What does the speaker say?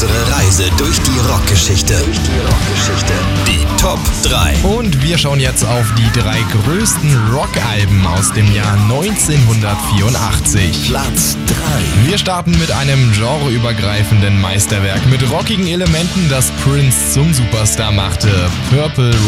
Unsere Reise durch die Rockgeschichte. Die Top 3. Und wir schauen jetzt auf die 3 größten Rockalben aus dem Jahr 1984. Platz 3. Wir starten mit einem genreübergreifenden Meisterwerk mit rockigen Elementen, das Prince zum Superstar machte. Purple